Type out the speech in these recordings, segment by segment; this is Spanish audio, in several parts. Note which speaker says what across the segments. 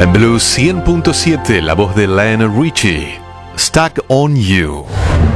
Speaker 1: En Blues 100.7, la voz de Lionel Richie, Stuck on You.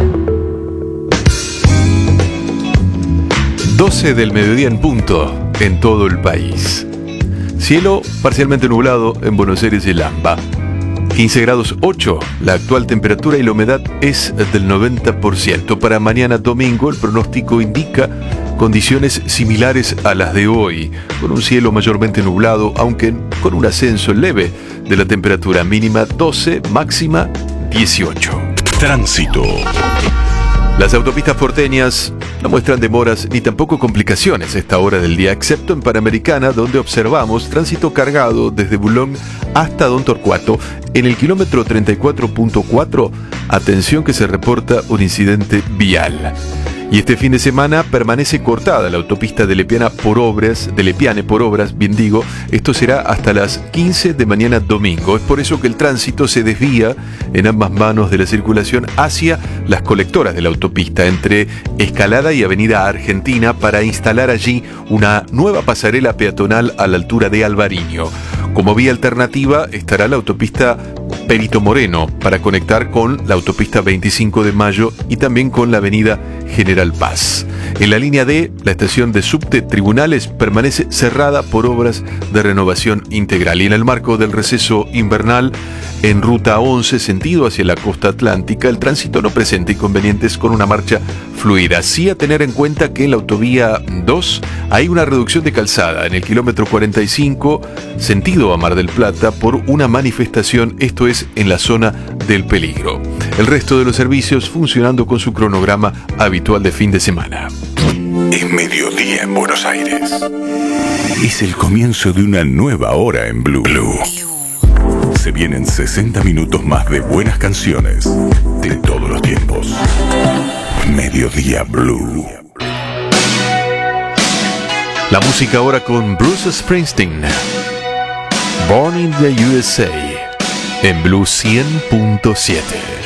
Speaker 1: 12 del mediodía en punto en todo el país. Cielo parcialmente nublado en Buenos Aires y Lamba. 15 grados 8, la actual temperatura y la humedad es del 90%. Para mañana domingo el pronóstico indica condiciones similares a las de hoy, con un cielo mayormente nublado, aunque con un ascenso leve de la temperatura, mínima 12, máxima 18.
Speaker 2: Tránsito.
Speaker 1: Las autopistas porteñas no muestran demoras ni tampoco complicaciones a esta hora del día, excepto en Panamericana, donde observamos tránsito cargado desde Bulón hasta Don Torcuato. En el kilómetro 34.4, atención que se reporta un incidente vial. Y este fin de semana permanece cortada la autopista de Lepiane por obras, esto será hasta las 15 de mañana domingo. Es por eso que el tránsito se desvía en ambas manos de la circulación hacia las colectoras de la autopista, entre Escalada y Avenida Argentina, para instalar allí una nueva pasarela peatonal a la altura de Alvariño. Como vía alternativa estará la autopista Perito Moreno para conectar con la autopista 25 de Mayo y también con la avenida General Paz. En la línea D, la estación de subte Tribunales permanece cerrada por obras de renovación integral. Y en el marco del receso invernal, en ruta 11, sentido hacia la costa atlántica, el tránsito no presenta inconvenientes con una marcha fluida. Sí a tener en cuenta que en la autovía 2 hay una reducción de calzada en el kilómetro 45, sentido a Mar del Plata, por una manifestación, esto es en la zona del peligro. El resto de los servicios funcionando con su cronograma habitual de fin de semana.
Speaker 2: Es mediodía en Buenos Aires. Es el comienzo de una nueva hora en Blue. Se vienen 60 minutos más de buenas canciones de todos los tiempos. Mediodía Blue.
Speaker 1: La música ahora con Bruce Springsteen. Born in the USA. En Blue 100.7.